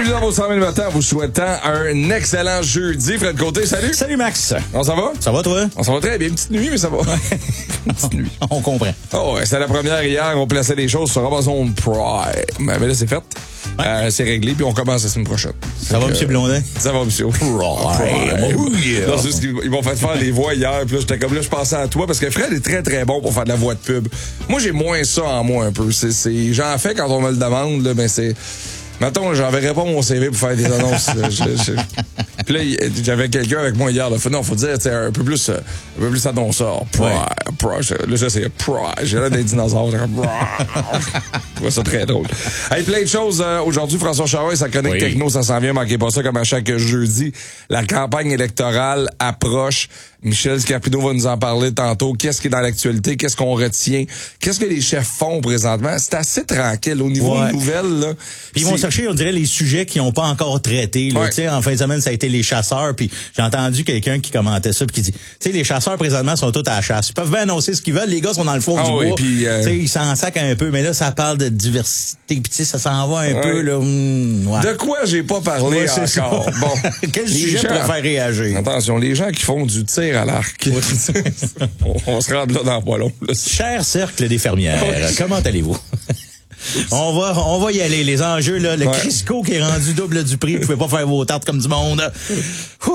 Bienvenue dans vos 100 000 matins en vous souhaitant un excellent jeudi. Fred Côté, salut. Salut Max. On s'en va? Ça va toi? On s'en va très bien. Une petite nuit, mais ça va. Une petite nuit. On comprend. Oh, c'est la première hier. On plaçait les choses sur Amazon Prime. Mais là, c'est fait. Ouais. C'est réglé, puis on commence la semaine prochaine. Ça va, M. Blondin? Ça va, monsieur. Prime. Oh, yeah. Non, c'est juste qu'ils m'ont fait faire les voix hier. Puis là, j'étais comme là, je pensais à toi parce que Fred est très, très bon pour faire de la voix de pub. Moi, j'ai moins ça en moi un peu. J'en fais quand on me le demande, là, ben c'est. Mettons, j'enverrais pas mon CV pour faire des annonces. Puis là, j'avais quelqu'un avec moi hier. Là. Faut dire, un peu plus annonceur. Là, c'est j'ai l'air d'un dinosaure. Je trouve ça très drôle. Hey, plein de choses. Aujourd'hui, François Charoy, sa chronique techno, ça s'en vient. Manquez pas ça comme à chaque jeudi. La campagne électorale approche. Michel Scarpino va nous en parler tantôt. Qu'est-ce qui est dans l'actualité? Qu'est-ce qu'on retient? Qu'est-ce que les chefs font présentement? C'est assez tranquille au niveau des nouvelles. Là. Puis ils vont chercher, on dirait, les sujets qui n'ont pas encore traité. Là. Tu sais, en fin de semaine, ça a été les chasseurs. Puis j'ai entendu quelqu'un qui commentait ça puis qui dit, tu sais, les chasseurs présentement sont tous à la chasse. Ils peuvent bien annoncer ce qu'ils veulent. Les gars sont dans le fond du bois. Tu sais, ils s'en sacent un peu. Mais là, ça parle de diversité. Puis tu sais, ça s'en va un peu. Là. De quoi j'ai pas parlé encore? Bon. Quel sujet préfère réagir? Attention, les gens qui font du tir à l'arc. On se rend là dans pas long. Là. Cher cercle des fermières, comment allez-vous? On va y aller. Les enjeux, là, le Crisco qui est rendu double du prix. Vous pouvez pas faire vos tartes comme du monde.